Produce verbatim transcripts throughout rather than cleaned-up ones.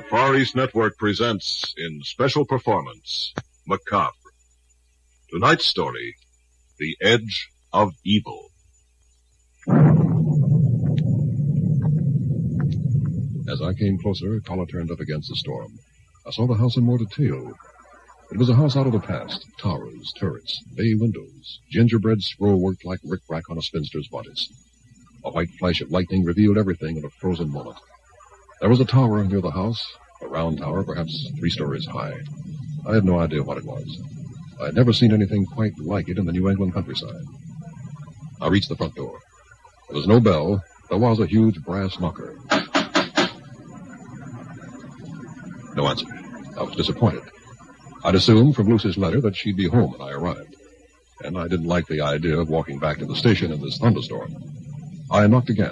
Far East Network presents in special performance, Macabre. Tonight's story, The Edge of Evil. As I came closer, collar turned up against the storm. I saw the house in more detail. It was a house out of the past. Towers, turrets, bay windows, gingerbread scroll-work like rick-rack on a spinster's bodice. A white flash of lightning revealed everything in a frozen moment. There was a tower near the house, a round tower, perhaps three stories high. I had no idea what it was. I had never seen anything quite like it in the New England countryside. I reached the front door. There was no bell. There was a huge brass knocker. No answer. I was disappointed. I'd assumed from Lucy's letter that she'd be home when I arrived. And I didn't like the idea of walking back to the station in this thunderstorm. I knocked again.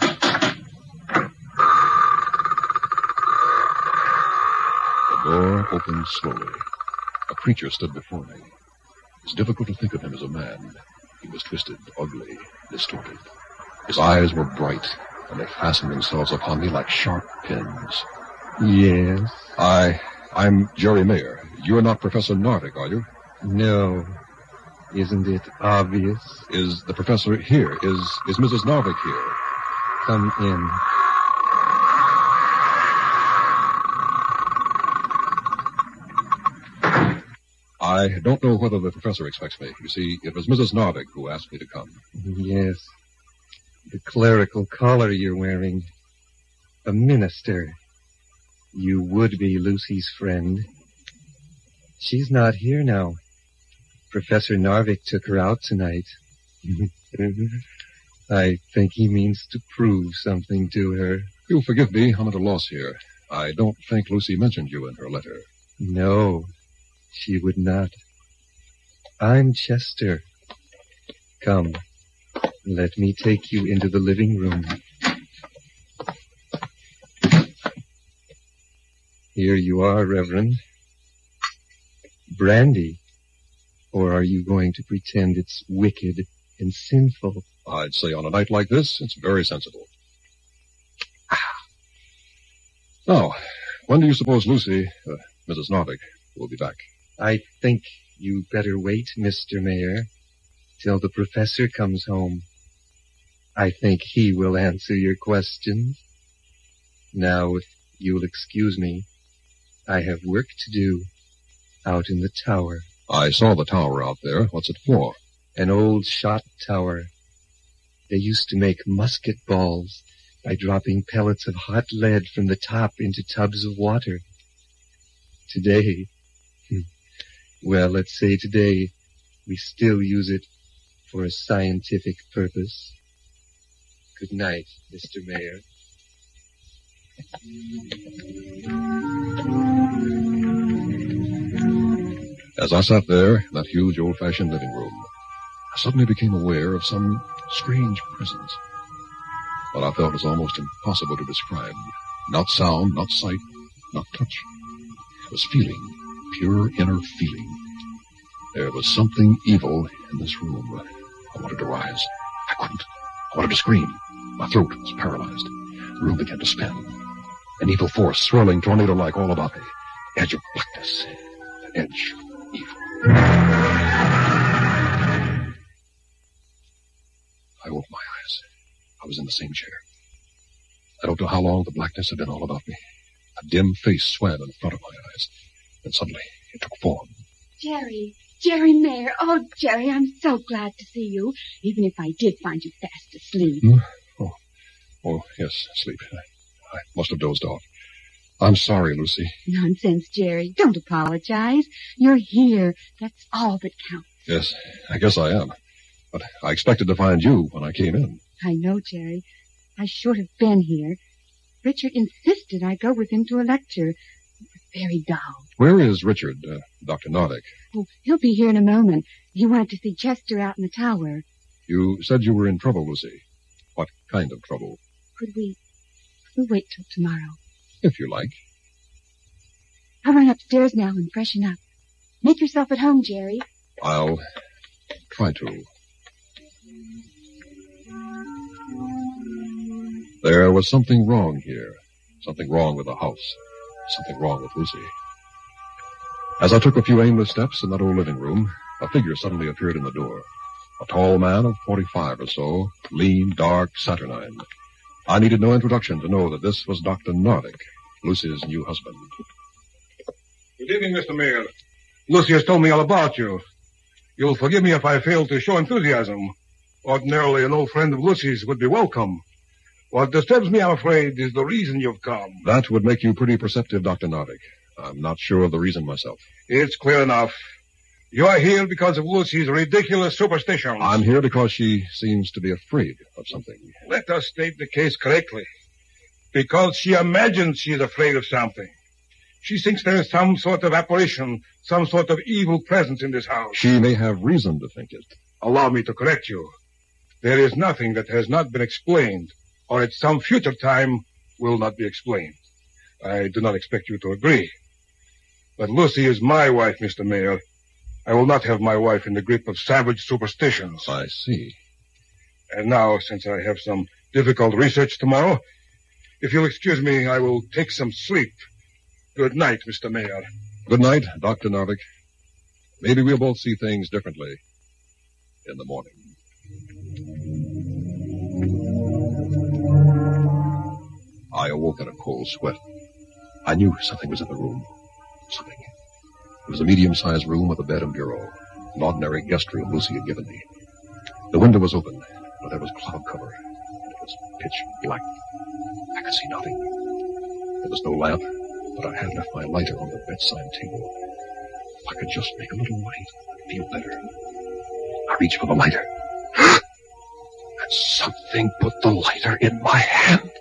The door opened slowly. A creature stood before me. It's difficult to think of him as a man. He was twisted, ugly, distorted. His eyes were bright, and they fastened themselves upon me like sharp pins. Yes? I... I'm Jerry Mayer. You're not Professor Narvik, are you? No. Isn't it obvious? Is the professor here? Is is Missus Narvik here? Come in. I don't know whether the professor expects me. You see, it was Missus Narvik who asked me to come. Yes. The clerical collar you're wearing. A minister. You would be Lucy's friend. She's not here now. Professor Narvik took her out tonight. I think he means to prove something to her. You'll forgive me, I'm at a loss here. I don't think Lucy mentioned you in her letter. No, she would not. I'm Chester. Come, let me take you into the living room. Here you are, Reverend. Brandy. Or are you going to pretend it's wicked and sinful? I'd say on a night like this, it's very sensible. Now, when do you suppose Lucy, uh, Missus Narvik, will be back? I think you better wait, Mister Mayor, till the professor comes home. I think he will answer your questions. Now, if you'll excuse me, I have work to do out in the tower. I saw the tower out there. What's it for? An old shot tower. They used to make musket balls by dropping pellets of hot lead from the top into tubs of water. Today, well, let's say today, we still use it for a scientific purpose. Good night, Mister Mayor. As I sat there in that huge old-fashioned living room, I suddenly became aware of some strange presence. What I felt was almost impossible to describe. Not sound, not sight, not touch. It was feeling, pure inner feeling. There was something evil in this room. I wanted to rise. I couldn't. I wanted to scream. My throat was paralyzed. The room began to spin. An evil force swirling tornado-like all about me. Edge of blackness. An edge of evil. I opened my eyes. I was in the same chair. I don't know how long the blackness had been all about me. A dim face swam in front of my eyes. Then suddenly, it took form. Jerry, Jerry Mayer. Oh, Jerry, I'm so glad to see you, even if I did find you fast asleep. Hmm? Oh, oh, yes, sleep. I, I must have dozed off. I'm sorry, Lucy. Nonsense, Jerry. Don't apologize. You're here. That's all that counts. Yes, I guess I am. But I expected to find you when I came in. I know, Jerry. I should have been here. Richard insisted I go with him to a lecture. It was very dull. Where is Richard, uh, Doctor Narvik? Oh, he'll be here in a moment. He wanted to see Chester out in the tower. You said you were in trouble, Lucy. What kind of trouble? Could we... Could we wait till tomorrow? If you like. I'll run upstairs now and freshen up. Make yourself at home, Jerry. I'll try to. There was something wrong here. Something wrong with the house. something wrong with Lucy. As I took a few aimless steps in that old living room, a figure suddenly appeared in the door. A tall man of forty-five or so, lean, dark, saturnine. I needed no introduction to know that this was Doctor Narvik, Lucy's new husband. Good evening, Mister Mayor. Lucy has told me all about you. You'll forgive me if I fail to show enthusiasm. Ordinarily, an old friend of Lucy's would be welcome. What disturbs me, I'm afraid, is the reason you've come. That would make you pretty perceptive, Doctor Narvik. I'm not sure of the reason myself. It's clear enough. You are here because of Lucy's ridiculous superstitions. I'm here because she seems to be afraid of something. Let us state the case correctly. Because she imagines she is afraid of something. She thinks there is some sort of apparition, some sort of evil presence in this house. She may have reason to think it. Allow me to correct you. There is nothing that has not been explained, or at some future time will not be explained. I do not expect you to agree. But Lucy is my wife, Mister Mayor. I will not have my wife in the grip of savage superstitions. I see. And now, since I have some difficult research tomorrow, if you'll excuse me, I will take some sleep. Good night, Mister Mayor. Good night, Doctor Narvik. Maybe we'll both see things differently in the morning. I awoke in a cold sweat. I knew something was in the room. Something. It was a medium-sized room with a bed and bureau, an ordinary guest room Lucy had given me. The window was open, but there was cloud cover, and it was pitch black. I could see nothing. There was no lamp, but I had left my lighter on the bedside table. If I could just make a little light, I'd feel better. I reached for the lighter. And something put the lighter in my hand.